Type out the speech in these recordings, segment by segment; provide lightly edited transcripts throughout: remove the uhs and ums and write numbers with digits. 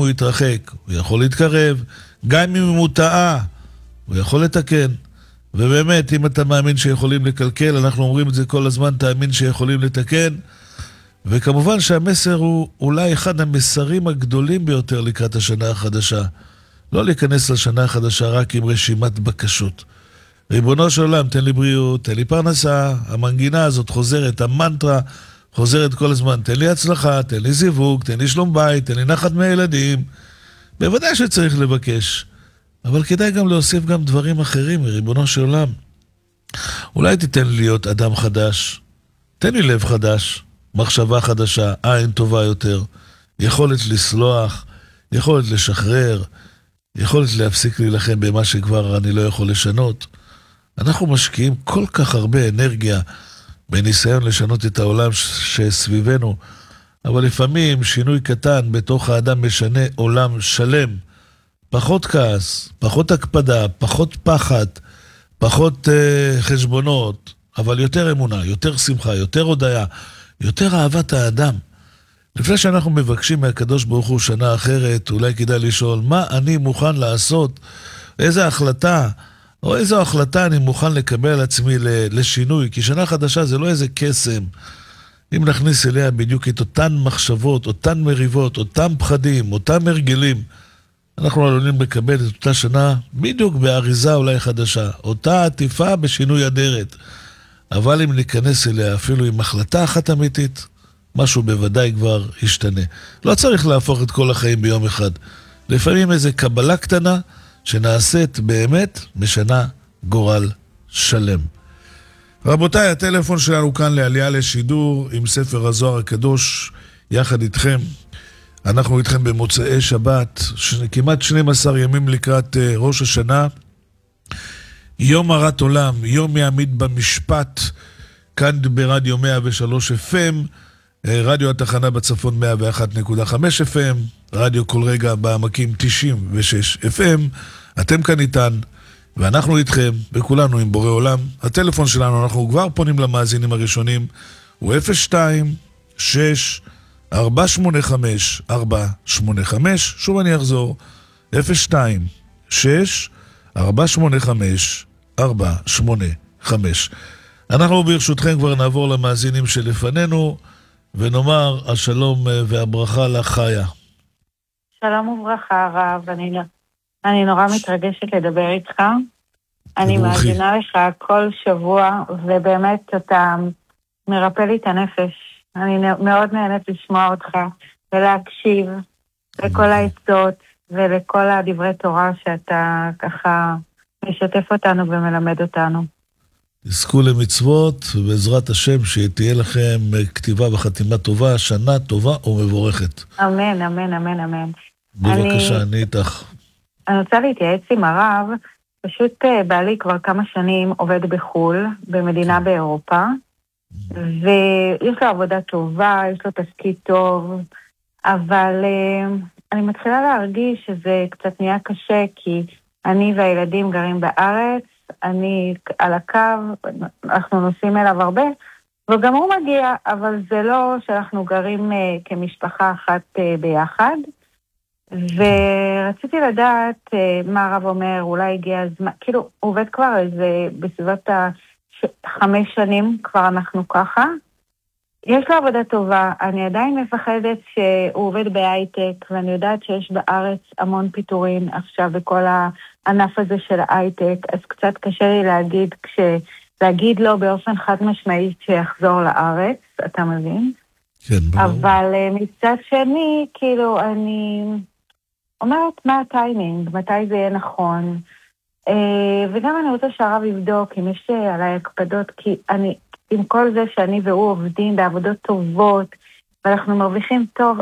הוא יתרחק, הוא יכול להתקרב, גם אם הוא טעה, הוא יכול לתקן. ובאמת, אם אתה מאמין שיכולים לקלקל, אנחנו אומרים את זה כל הזמן, תאמין שיכולים לתקן. וכמובן שהמסר הוא אולי אחד המסרים הגדולים ביותר לקראת השנה החדשה. לא להיכנס לשנה החדשה רק עם רשימת בקשות. ריבונו של עולם, תן לי בריאות, תן לי פרנסה, המנגינה הזאת חוזרת, המנטרה חוזרת כל הזמן, תן לי הצלחה, תן לי זיווג, תן לי שלום בית, תן לי נחת מהילדים. בוודאי שצריך לבקש, אבל כדאי גם להוסיף גם דברים אחרים, ריבונו של עולם. אולי תיתן לי להיות אדם חדש, תן לי לב חדש, מחשבה חדשה, עין טובה יותר, יכולת לסלוח, יכולת לשחרר, יכולת להפסיק להילחם במה שכבר אני לא יכול לשנות. אנחנו משקיעים כל כך הרבה אנרגיה בניסיון לשנות את העולם שסביבנו, אבל לפעמים שינוי קטן בתוך האדם משנה עולם שלם. פחות כעס, פחות הקפדה, פחות פחד, פחות חשבונות, אבל יותר אמונה, יותר שמחה, יותר הודיה, יותר אהבת האדם. לפני שאנחנו מבקשים מהקדוש ברוך הוא שנה אחרת, אולי כדאי לשאול, מה אני מוכן לעשות? איזה החלטה, או איזו החלטה אני מוכן לקבל על עצמי לשינוי? כי שנה חדשה זה לא איזה קסם. אם נכניס אליה בדיוק את אותן מחשבות, אותן מריבות, אותם פחדים, אותם הרגלים, אנחנו עלולים לקבל את אותה שנה בדיוק באריזה אולי חדשה. אותה עטיפה בשינוי אדרת. אבל אם ניכנס אליה אפילו עם החלטה אחת אמיתית, משהו בוודאי כבר ישתנה. לא צריך להפוך את כל החיים ביום אחד. לפעמים איזו קבלה קטנה שנעשית באמת משנה גורל שלם. רבותיי, הטלפון שלנו כאן לעלייה לשידור עם ספר הזוהר הקדוש יחד איתכם. אנחנו איתכם במוצאי שבת, כמעט 12 ימים לקראת ראש השנה. יום הרת עולם, יום יעמיד במשפט, כאן ברדיו 103 FM, רדיו התחנה בצפון 101.5 FM, רדיו כל רגע בעמקים 96 FM. אתם כאן איתן, ואנחנו איתכם, וכולנו עם בורא עולם. הטלפון שלנו, אנחנו כבר פונים למאזינים הראשונים, הוא 026-485-485. שוב אני אחזור, 026-485-485. אנחנו ברשותכם כבר נעבור למאזינים שלפנינו, ונאמר השלום והברכה לחיה. שלום וברכה הרב, אני נורא מתרגשת לדבר איתך. אני מאזינה לך כל שבוע, ובאמת אתה מרפא לי את הנפש. אני מאוד נהנית לשמוע אותך ולהקשיב לכל העצות ולכל הדברי תורה שאתה ככה משתף אותנו ומלמד אותנו. תזכו למצוות, ובעזרת השם שתהיה לכם כתיבה וחתימה טובה, שנה טובה ומבורכת. אמן, אמן, אמן, אמן. בבקשה, אני איתך. אני רוצה להתייעץ עם הרב. פשוט בעלי כבר כמה שנים עובד בחול, במדינה באירופה, ויש לו עבודה טובה, יש לו תפקיד טוב, אבל אני מתחילה להרגיש שזה קצת נהיה קשה, כי אני והילדים גרים בארץ, אני על הקו, אנחנו נוסעים אליו הרבה, וגם הוא מגיע, אבל זה לא שאנחנו גרים כמשפחה אחת ביחד. ורציתי לדעת מה הרב אומר, אולי הגיע הזמן, כאילו הוא עובד כבר איזה בסביבות 5 שנים, כבר אנחנו ככה. יש לו עבודה טובה, אני עדיין מפחדת שהוא עובד בהייטק, ואני יודעת שיש בארץ המון פיטורין עכשיו בכל הענף הזה של ההייטק, אז קצת קשה לי להגיד לו באופן חד משמעי שיחזור לארץ, אתה מבין? כן, ברור. אבל מצד שני, כאילו אני אומרת מה הטיימינג, מתי זה יהיה נכון, וגם אני רוצה שהרב יבדוק אם יש עליי הקפדות, כי אני, עם כל זה שאני והוא עובדים בעבודות טובות, ואנחנו מרוויחים טוב,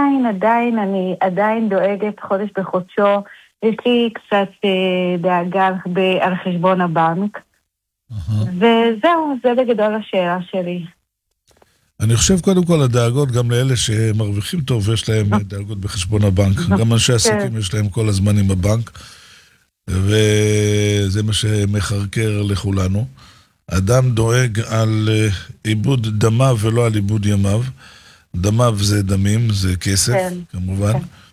אני עדיין דואגת חודש בחודשו, יש לי קצת דאגה על חשבון הבנק, וזהו, זה בגדול השאלה שלי. אני חושב קודם כל הדאגות גם לאלה שמרוויחים טוב ויש להם דאגות בחשבון הבנק. גם אנשי עסקים יש להם כל הזמן עם הבנק, וזה מה שמחרקר לכולנו. אדם דואג על עיבוד דמיו ולא על עיבוד ימיו. דמיו זה דמים, זה כסף, כמובן.